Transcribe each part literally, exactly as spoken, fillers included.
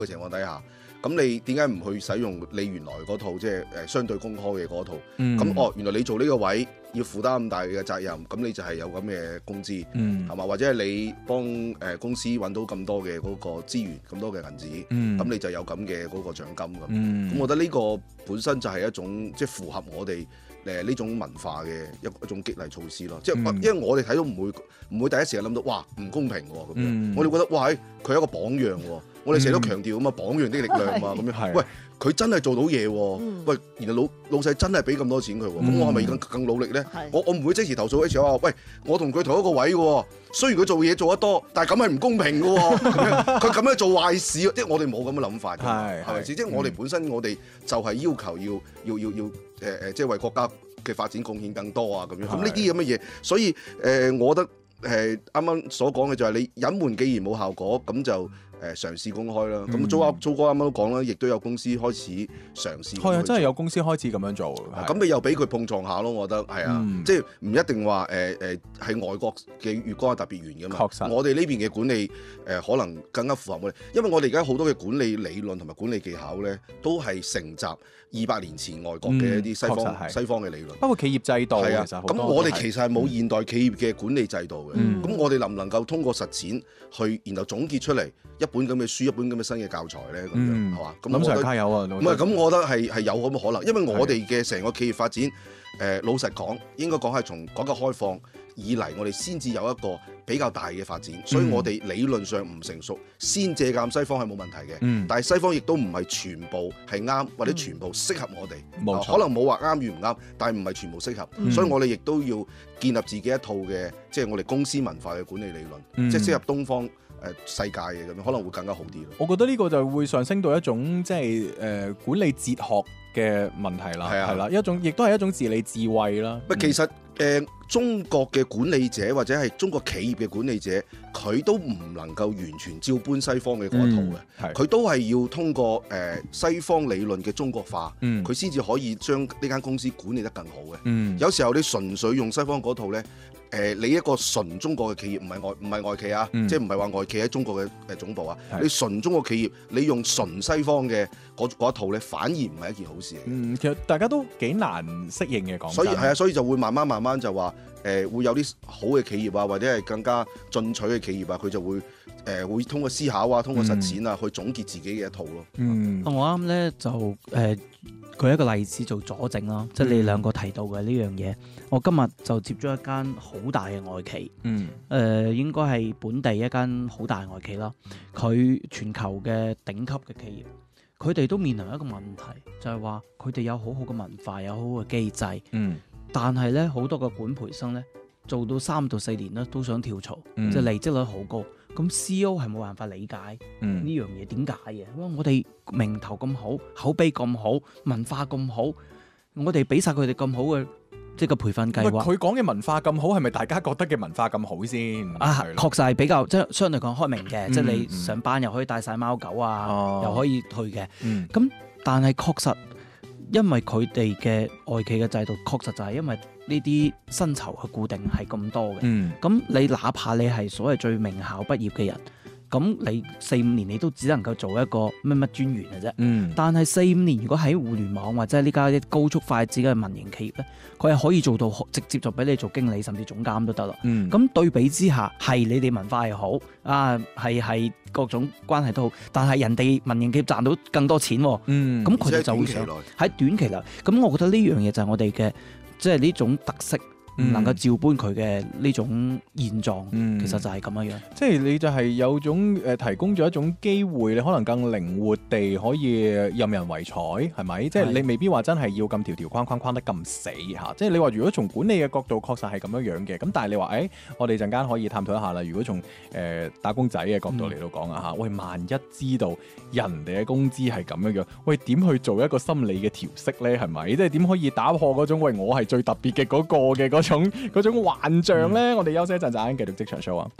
嘅情況底下，咁你點解唔去使用你原來嗰套即係誒相對公開嘅嗰套？咁、嗯、哦，原來你做呢個位要負擔咁大嘅責任，咁你就係有咁嘅工資，係嘛、嗯？或者係你幫誒公司揾到咁多嘅嗰個資源、咁多嘅銀紙，咁、嗯、你就有咁嘅嗰個獎金咁。咁、嗯、我覺得呢個本身就係一種即係符合我哋誒呢種文化嘅一一種激勵措施咯。即係、嗯、因為我哋睇到唔會唔會第一時間諗到哇唔公平喎咁樣，嗯、我哋覺得哇佢係一個榜樣喎。我哋成日都強調啊嘛，榜樣的力量嘛，咁樣。喂，佢真係做到嘢喎。嗯、喂，然後老老細真係俾咁多錢佢喎，咁、嗯、我係咪更更努力咧？是我我唔會即時投訴 H R 話，喂，我同佢同一個位嘅喎，雖然佢做嘢做得多，但係咁係唔公平嘅喎。佢咁樣做壞事，即係我哋冇咁嘅諗法嘅，係咪先？即係我哋本身我哋就係要求要要要要誒誒，即係為國家嘅發展貢獻更多啊咁樣。咁呢啲咁嘅嘢，所以誒、呃，我覺得誒啱啱所講嘅就係你隱瞞既然冇效果，咁就。誒嘗試公開啦，咁、嗯、租租哥啱啱都講啦，亦都有公司開始嘗試。係啊， 真係有公司開始咁樣做。 咁你又俾佢碰撞下咯，我覺得係啊，嗯、即係唔一定話誒誒係外國嘅月光係特別圓㗎嘛。確實，我哋呢邊嘅管理誒、呃、可能更加符合我哋，因為我哋而家好多嘅管理理論同埋管理技巧咧，都係承襲二百年前外國嘅一啲西方、嗯、西方嘅理論。 包括企業制度係啊， 咁我哋其實係冇現代企業嘅管理制度嘅。咁、嗯、我哋能唔能夠通過實踐去，然後總結出嚟一本咁嘅書，一本咁嘅新嘅教材咧，咁樣係嘛？咁林 Sir 加油啊！ 唔係咁，我覺得係係有咁嘅可能，因為我哋嘅成個企業發展，誒、呃、老實講，應該講係從改革開放以嚟，我哋先至有一個比較大嘅發展，所以我哋理論上唔成熟，先借鑑西方係冇問題嘅。嗯、但係西方亦都唔係全部係啱，或者全部適合我哋。冇、嗯、可能冇話啱與唔啱，但係唔係全部適合，嗯、所以我哋亦都要建立自己一套嘅，即係我哋公司文化嘅管理理論，嗯、即係適合東方。誒世界嘅咁樣可能會更加好啲咯。 我覺得呢個就會上升到一種即係誒、呃、管理哲學嘅問題啦，係啦、啊，一種亦都係一種治理智慧啦。 不、嗯、其實誒、呃、中國嘅管理者或者係中國企業嘅管理者，佢都唔能夠完全照搬西方嘅嗰一套嘅，佢、嗯、都係要通過誒、呃、西方理論嘅中國化，佢先至可以將呢間公司管理得更好嘅。嗯、有時候你純粹用西方嗰套咧。誒、呃，你一個純中國嘅企業，唔係外唔係外企啊，嗯、即係唔係話外企喺中國嘅誒總部啊？是你純中國企業，你用純西方嘅嗰一套咧，反而唔係一件好事嚟嘅。 嗯，其實大家都幾難適應嘅講。 所以係啊，所以就會慢慢慢慢就話誒、呃，會有啲好嘅企業啊，或者係更加進取嘅企業啊，佢就會誒、呃、會通過思考啊，通過實踐啊，嗯、去總結自己嘅一套咯。 嗯，我啱咧就誒。呃舉一個例子做佐證啦，即係你兩個提到嘅呢樣嘢。我今日就接咗一間好大嘅外企，嗯，誒、呃、應該係本地一間好大外企啦。佢全球嘅頂級嘅企業，佢哋都面臨一個問題，就係話佢哋有好好嘅文化，有好好嘅機制，嗯，但係咧好多個管培生咧做到三到四年咧都想跳槽，嗯、即係離職率好高。咁 C E O 係冇辦法理解呢、嗯、樣嘢點解嘅？哇！我哋名頭咁好，口碑咁好，文化咁好，我哋俾晒佢哋咁好嘅即係個培訓計劃。 佢講嘅文化咁好，係咪大家覺得嘅文化咁好先？ 啊，確實係比較即係相對講開明嘅，嗯、即係你上班又可以帶晒貓狗啊，哦、又可以去嘅。咁、嗯、但係確實因為佢哋嘅外企嘅制度，確實就係因為呢啲薪酬嘅固定係咁多嘅，咁、嗯、你哪怕你係所謂最名校畢業嘅人，咁你四五年你都只能夠做一個乜乜專員嘅啫。嗯、但係四五年如果喺互聯網或者係呢家啲高速快捷嘅民營企業咧，佢係可以做到直接就俾你做經理甚至總監都得啦。咁、嗯、對比之下，係你哋文化係好啊，係係各種關係都好，但係人哋民營企業賺到更多錢，咁佢哋就會想喺短期內。咁我覺得呢樣嘢就係我哋嘅。即係呢種特色唔能夠照搬佢嘅呢種現狀，嗯、其實就係咁樣樣。 即係你就係有種誒、呃、提供咗一種機會，你可能更靈活地可以任人唯採，係咪？是即係你未必話真係要咁條條框框框得咁死嚇。即係你話如果從管理嘅角度確實係咁樣樣嘅，咁但係你話誒、欸，我哋陣間可以探討一下啦。如果從誒、呃、打工仔嘅角度嚟到講啊嚇，喂，萬一知道人哋嘅工資係咁樣樣，喂，點去做一個心理嘅調適咧？係咪？即係點可以打破嗰種喂我係最特別嘅嗰個嘅嗰種嗰種幻象咧？嗯、我哋休息一陣陣，繼續職場 show 啊！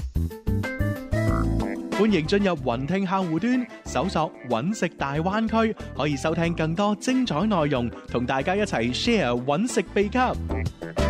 歡迎進入雲聽客戶端，搜索揾食大灣區，可以收聽更多精彩內容，同大家一齊 share 揾食秘笈。